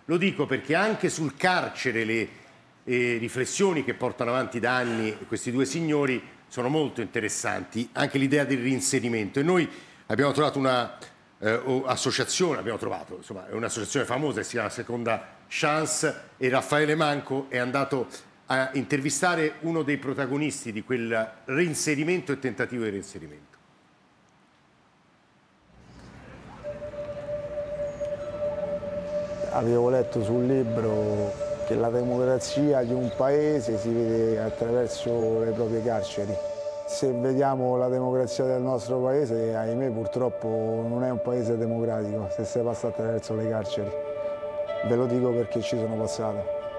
Lo dico perché anche sul carcere le riflessioni che portano avanti da anni questi due signori sono molto interessanti, anche l'idea del reinserimento. E noi abbiamo trovato una associazione, insomma, è un'associazione famosa che si chiama Seconda Chance, e Raffaele Manco è andato a intervistare uno dei protagonisti di quel reinserimento e tentativo di reinserimento. Avevo letto sul libro che la democrazia di un paese si vede attraverso le proprie carceri. Se vediamo la democrazia del nostro paese, ahimè purtroppo non è un paese democratico se si passa attraverso le carceri. Ve lo dico perché ci sono passato.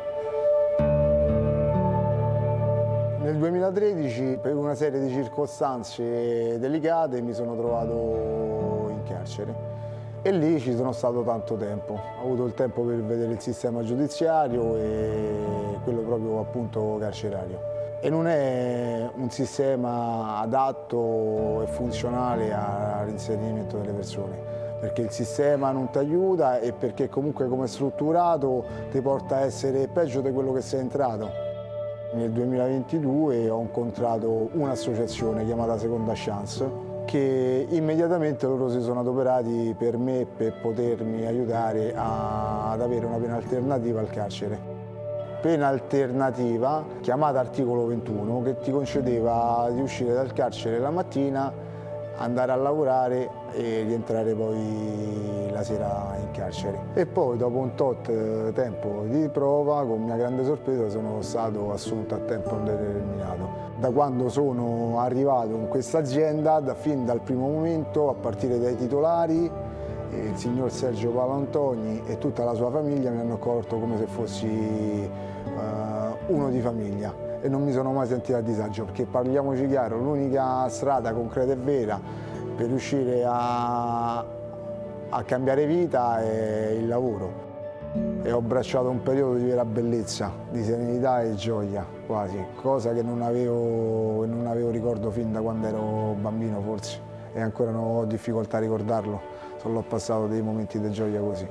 Nel 2013, per una serie di circostanze delicate, mi sono trovato in carcere. E lì ci sono stato tanto tempo. Ho avuto il tempo per vedere il sistema giudiziario e quello proprio appunto carcerario. E non è un sistema adatto e funzionale all'inserimento delle persone, perché il sistema non ti aiuta e perché comunque come è strutturato ti porta a essere peggio di quello che sei entrato. Nel 2022 ho incontrato un'associazione chiamata Seconda Chance, che immediatamente loro si sono adoperati per me per potermi aiutare ad avere una pena alternativa al carcere. Pena alternativa chiamata articolo 21 che ti concedeva di uscire dal carcere la mattina, andare a lavorare e rientrare poi la sera in carcere. E poi dopo un tot tempo di prova, con mia grande sorpresa, sono stato assunto a tempo indeterminato. Da quando sono arrivato in questa azienda, fin dal primo momento, a partire dai titolari, il signor Sergio Palantoni e tutta la sua famiglia mi hanno accolto come se fossi uno di famiglia e non mi sono mai sentito a disagio, perché parliamoci chiaro, l'unica strada concreta e vera per riuscire a cambiare vita è il lavoro. E ho abbracciato un periodo di vera bellezza, di serenità e gioia quasi, cosa che non avevo ricordo fin da quando ero bambino forse, e ancora non ho difficoltà a ricordarlo, solo ho passato dei momenti di gioia così.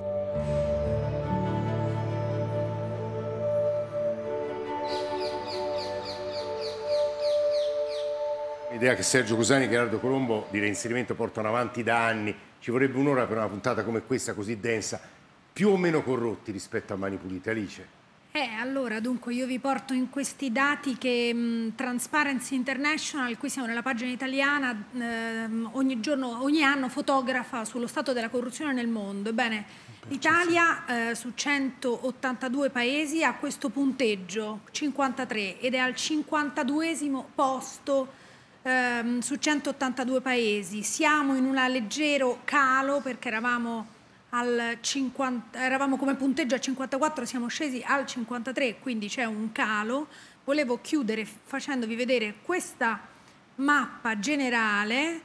L'idea che Sergio Cusani e Gerardo Colombo di reinserimento portano avanti da anni, ci vorrebbe un'ora per una puntata come questa, così densa, più o meno corrotti rispetto a Mani Pulite. Alice? Allora, dunque, io vi porto in questi dati che Transparency International, qui siamo nella pagina italiana, ogni anno fotografa sullo stato della corruzione nel mondo. Ebbene, l'Italia su 182 paesi ha questo punteggio, 53, ed è al 52esimo posto su 182 paesi. Siamo in un leggero calo perché eravamo come punteggio a 54, siamo scesi al 53, quindi c'è un calo. Volevo chiudere facendovi vedere questa mappa generale.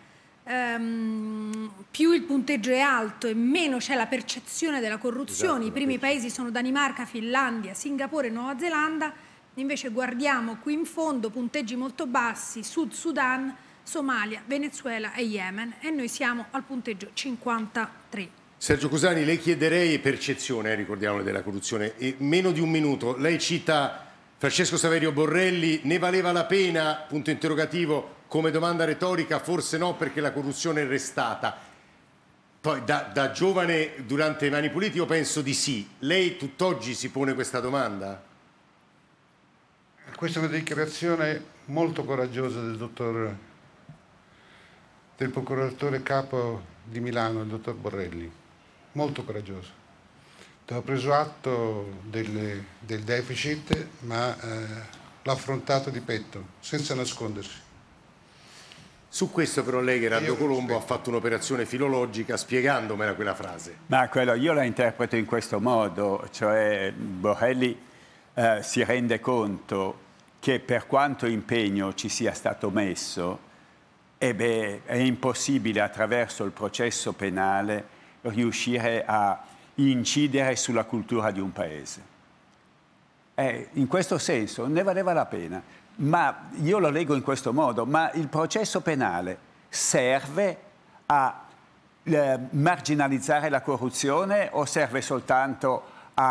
Più il punteggio è alto e meno c'è la percezione della corruzione. I primi paesi sono Danimarca, Finlandia, Singapore e Nuova Zelanda. Invece guardiamo qui in fondo, punteggi molto bassi, Sud Sudan, Somalia, Venezuela e Yemen, e noi siamo al punteggio 53. Sergio Cusani, le chiederei percezione, ricordiamolo, della corruzione. Meno di un minuto, lei cita Francesco Saverio Borrelli, ne valeva la pena, punto interrogativo, come domanda retorica, forse no perché la corruzione è restata. Poi da giovane durante i Mani Puliti io penso di sì. Lei tutt'oggi si pone questa domanda? Questa è una dichiarazione molto coraggiosa del procuratore capo di Milano, il dottor Borrelli. Molto coraggioso. Ha preso atto del deficit, ma l'ha affrontato di petto, senza nascondersi. Su questo però lei, Gerardo Colombo, ha fatto un'operazione filologica spiegandomela quella frase. Ma io la interpreto in questo modo, cioè Borrelli si rende conto che per quanto impegno ci sia stato messo, è impossibile attraverso il processo penale riuscire a incidere sulla cultura di un paese. In questo senso ne valeva la pena, ma io lo leggo in questo modo, ma il processo penale serve a marginalizzare la corruzione o serve soltanto